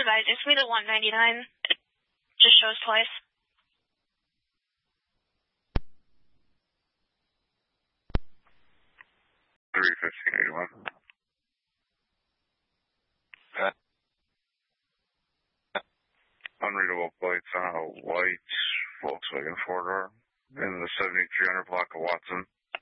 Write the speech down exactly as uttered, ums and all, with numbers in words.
advise, it's me the one ninety-nine. It just shows twice. three fifteen eighty-one. Okay. Unreadable plates on a white Volkswagen four-door in the seventy-three hundred block of Watson.